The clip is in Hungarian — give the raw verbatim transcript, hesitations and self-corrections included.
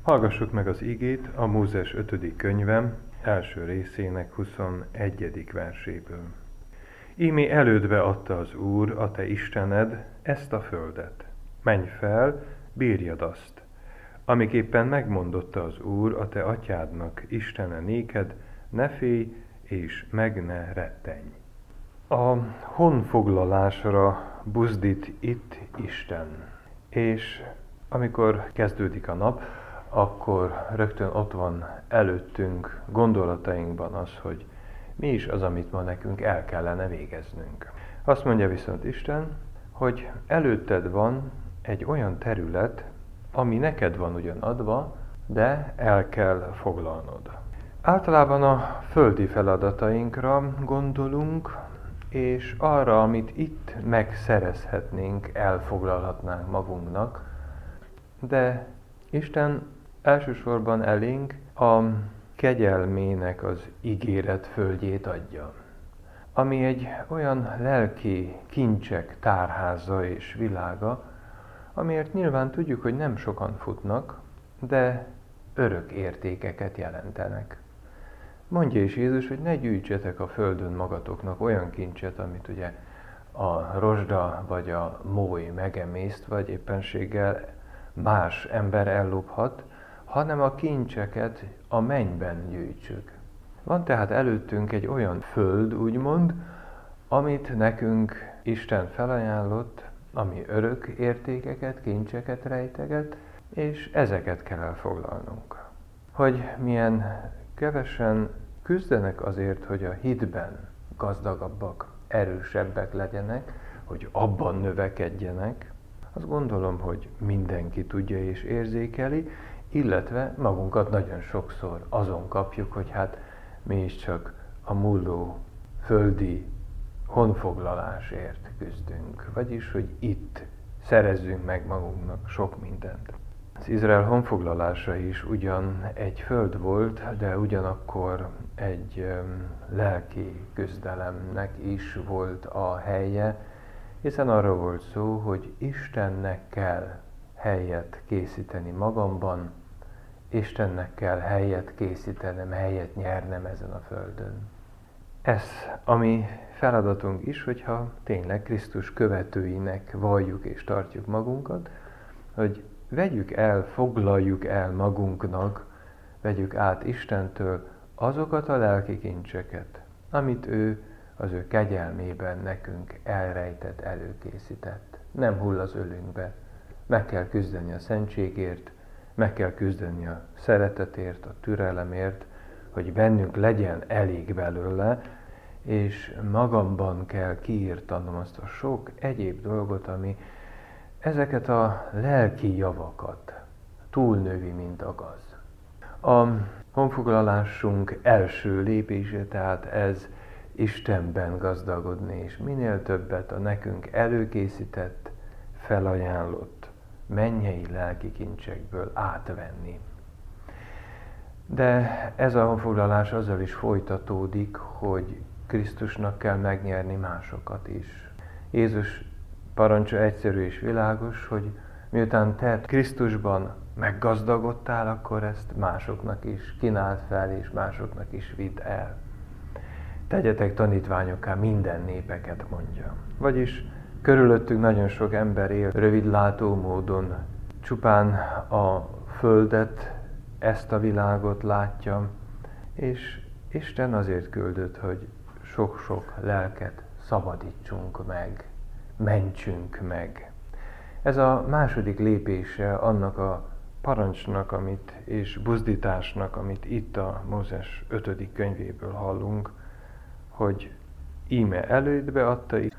Hallgassuk meg az igét a Mózes ötödik könyve első részének huszonegyedik verséből. Ímé elődbe adta az Úr, a te Istened, ezt a földet. Menj fel, bírjad azt, amiképpen megmondotta az Úr, a te atyádnak, Istene néked, ne félj és meg ne rettenj. A honfoglalásra buzdít itt Isten, és amikor kezdődik a nap, akkor rögtön ott van előttünk gondolatainkban az, hogy mi is az, amit ma nekünk el kellene végeznünk. Azt mondja viszont Isten, hogy előtted van egy olyan terület, ami neked van ugyan adva, de el kell foglalnod. Általában a földi feladatainkra gondolunk, és arra, amit itt megszerezhetnénk, elfoglalhatnánk magunknak, de Isten elsősorban elénk a kegyelmének az ígéret földjét adja, ami egy olyan lelki kincsek tárháza és világa, amiért nyilván tudjuk, hogy nem sokan futnak, de örök értékeket jelentenek. Mondja is Jézus, hogy ne gyűjtsetek a földön magatoknak olyan kincset, amit ugye a rozsda vagy a mój megemészt, vagy éppenséggel más ember ellophat, hanem a kincseket a mennyben gyűjtsük. Van tehát előttünk egy olyan föld, úgymond, amit nekünk Isten felajánlott, ami örök értékeket, kincseket rejteget, és ezeket kell elfoglalnunk. Hogy milyen kevesen küzdenek azért, hogy a hitben gazdagabbak, erősebbek legyenek, hogy abban növekedjenek, azt gondolom, hogy mindenki tudja és érzékeli, illetve magunkat nagyon sokszor azon kapjuk, hogy hát mi is csak a múló földi honfoglalásért küzdünk, vagyis, hogy itt szerezzünk meg magunknak sok mindent. Az Izrael honfoglalása is ugyan egy föld volt, de ugyanakkor egy um, lelki küzdelemnek is volt a helye, hiszen arra volt szó, hogy Istennek kell helyet készíteni magamban, Istennek kell helyet készítenem, helyet nyernem ezen a földön. Ez a mi feladatunk is, hogyha tényleg Krisztus követőinek valljuk és tartjuk magunkat, hogy vegyük el, foglaljuk el magunknak, vegyük át Istentől azokat a lelki kincseket, amit ő az ő kegyelmében nekünk elrejtett, előkészített. Nem hull az ölünkbe. Meg kell küzdeni a szentségért, meg kell küzdeni a szeretetért, a türelemért, hogy bennünk legyen elég belőle, és magamban kell kiírtanom azt a sok egyéb dolgot, ami ezeket a lelki javakat túlnövi, mint a gaz. A honfoglalásunk első lépése, tehát ez Istenben gazdagodni, és minél többet a nekünk előkészített, felajánlott mennyei lelki kincsekből átvenni. De ez a honfoglalás azzal is folytatódik, hogy Krisztusnak kell megnyerni másokat is. Jézus parancsa egyszerű és világos, hogy miután te Krisztusban meggazdagodtál, akkor ezt másoknak is kínáld fel, és másoknak is vidd el. Tegyetek tanítványokká minden népeket, mondja. Vagyis körülöttünk nagyon sok ember él rövidlátó módon, csupán a földet, ezt a világot látja, és Isten azért küldött, hogy sok-sok lelket szabadítsunk meg, mentsünk meg. Ez a második lépése annak a parancsnak, amit, és buzdításnak, amit itt a Mózes ötödik könyvéből hallunk, hogy íme elődbe adta